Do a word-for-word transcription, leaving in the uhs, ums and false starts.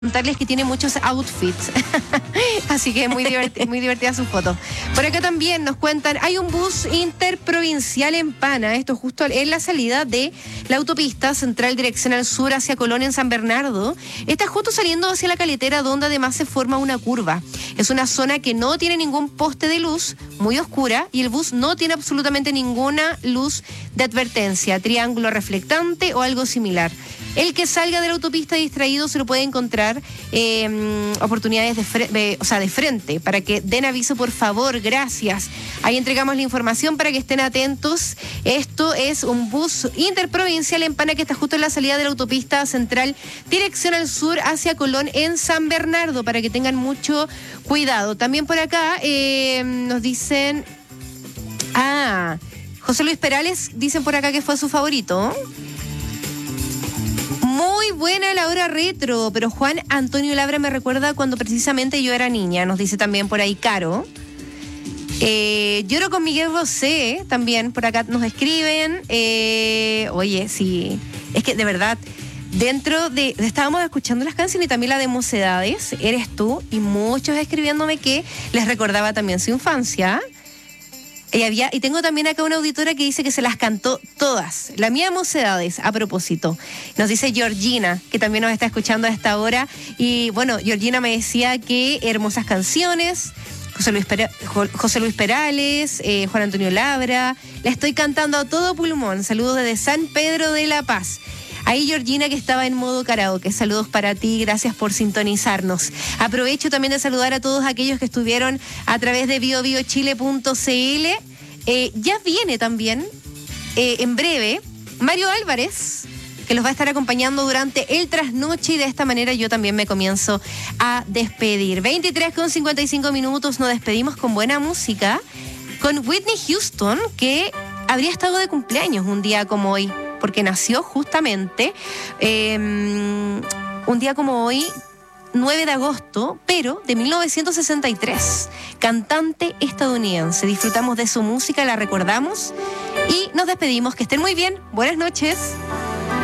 Contarles que tiene muchos outfits, así que muy, diverti muy divertida su foto. Por acá también nos cuentan, hay un bus interprovincial en Pana, esto justo en la salida de la autopista central dirección al sur hacia Colón en San Bernardo. Está justo saliendo hacia la Caletera, donde además se forma una curva. Es una zona que no tiene ningún poste de luz, muy oscura, y el bus no tiene absolutamente ninguna luz de advertencia, triángulo reflectante o algo similar. El que salga de la autopista distraído se lo puede encontrar eh, oportunidades de, fre de, o sea, de frente, para que den aviso, por favor, gracias. Ahí entregamos la información para que estén atentos. Esto es un bus interprovincial en Pana que está justo en la salida de la autopista central, dirección al sur hacia Colón en San Bernardo, para que tengan mucho cuidado. También por acá eh, nos dicen... Ah, José Luis Perales, dicen por acá que fue su favorito. Muy buena la hora retro, pero Juan Antonio Labra me recuerda cuando precisamente yo era niña, nos dice también por ahí Caro. Eh, lloro con Miguel Bosé, también por acá nos escriben. Eh, oye, sí, es que de verdad, dentro de, estábamos escuchando las canciones y también la de Mocedades, eres tú, y muchos escribiéndome que les recordaba también su infancia. Y, había, y tengo también acá una auditora que dice que se las cantó todas. La mía Mocedades, a propósito. Nos dice Georgina, que también nos está escuchando a esta hora. Y bueno, Georgina me decía que hermosas canciones. José Luis, Pera, José Luis Perales, eh, Juan Antonio Labra. La estoy cantando a todo pulmón. Saludos desde San Pedro de la Paz. Ahí Georgina, que estaba en modo karaoke. Saludos para ti, gracias por sintonizarnos. Aprovecho también de saludar a todos aquellos que estuvieron a través de bio bio chile punto c l. Eh, ya viene también, eh, en breve, Mario Álvarez, que los va a estar acompañando durante el trasnoche, y de esta manera yo también me comienzo a despedir. veintitrés con cincuenta y cinco minutos, nos despedimos con buena música, con Whitney Houston, que habría estado de cumpleaños un día como hoy, porque nació justamente eh, un día como hoy, nueve de agosto, pero de mil novecientos sesenta y tres. Cantante estadounidense. Disfrutamos de su música, la recordamos y nos despedimos. Que estén muy bien. Buenas noches.